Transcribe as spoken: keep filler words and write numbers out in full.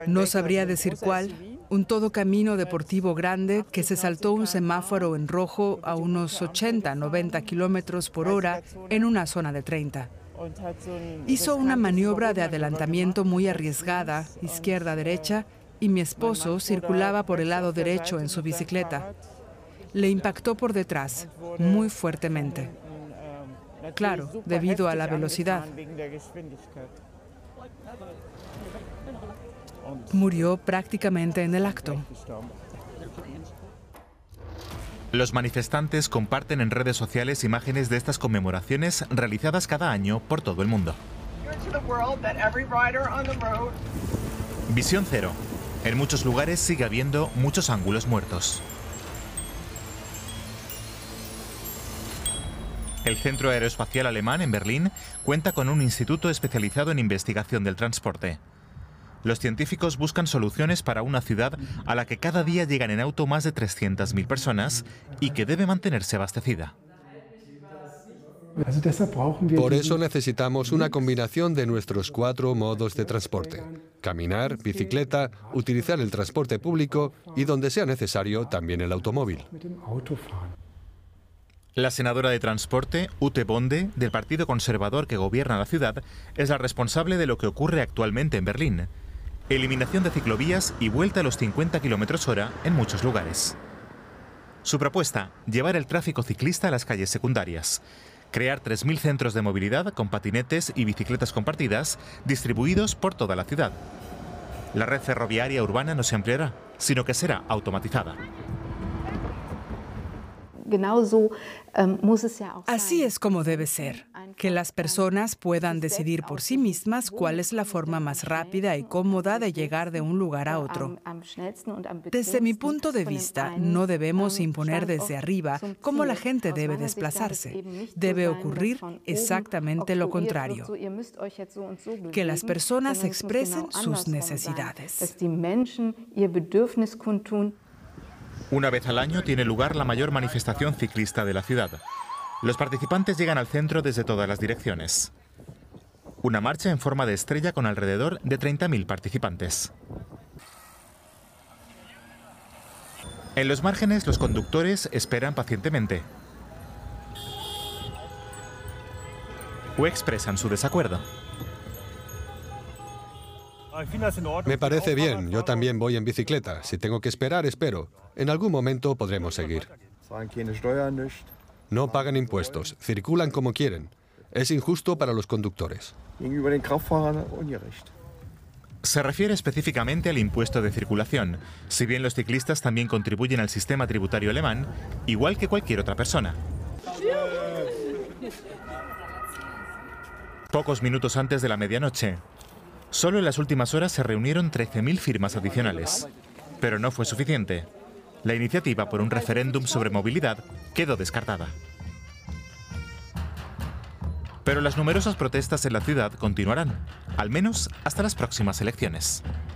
No sabría decir cuál, un todo camino deportivo grande que se saltó un semáforo en rojo a unos ochenta, noventa kilómetros por hora en una zona de treinta. Hizo una maniobra de adelantamiento muy arriesgada, izquierda-derecha, y mi esposo circulaba por el lado derecho en su bicicleta. Le impactó por detrás, muy fuertemente. Claro, debido a la velocidad. Murió prácticamente en el acto. Los manifestantes comparten en redes sociales imágenes de estas conmemoraciones realizadas cada año por todo el mundo. Visión cero. En muchos lugares sigue habiendo muchos ángulos muertos. El Centro Aeroespacial Alemán en Berlín cuenta con un instituto especializado en investigación del transporte. Los científicos buscan soluciones para una ciudad a la que cada día llegan en auto más de trescientas mil personas y que debe mantenerse abastecida. Por eso necesitamos una combinación de nuestros cuatro modos de transporte: caminar, bicicleta, utilizar el transporte público y, donde sea necesario, también el automóvil. La senadora de Transporte, Ute Bonde, del Partido Conservador que gobierna la ciudad, es la responsable de lo que ocurre actualmente en Berlín: eliminación de ciclovías y vuelta a los cincuenta kilómetros hora en muchos lugares. Su propuesta: llevar el tráfico ciclista a las calles secundarias. Crear tres mil centros de movilidad con patinetes y bicicletas compartidas distribuidos por toda la ciudad. La red ferroviaria urbana no se ampliará, sino que será automatizada. Así es como debe ser, que las personas puedan decidir por sí mismas cuál es la forma más rápida y cómoda de llegar de un lugar a otro. Desde mi punto de vista, no debemos imponer desde arriba cómo la gente debe desplazarse. Debe ocurrir exactamente lo contrario: que las personas expresen sus necesidades. Una vez al año tiene lugar la mayor manifestación ciclista de la ciudad. Los participantes llegan al centro desde todas las direcciones. Una marcha en forma de estrella con alrededor de treinta mil participantes. En los márgenes, los conductores esperan pacientemente o expresan su desacuerdo. Me parece bien, yo también voy en bicicleta. Si tengo que esperar, espero. En algún momento podremos seguir. No pagan impuestos, circulan como quieren. Es injusto para los conductores. Se refiere específicamente al impuesto de circulación, si bien los ciclistas también contribuyen al sistema tributario alemán, igual que cualquier otra persona. Pocos minutos antes de la medianoche, solo en las últimas horas se reunieron trece mil firmas adicionales. Pero no fue suficiente. La iniciativa por un referéndum sobre movilidad quedó descartada. Pero las numerosas protestas en la ciudad continuarán, al menos hasta las próximas elecciones.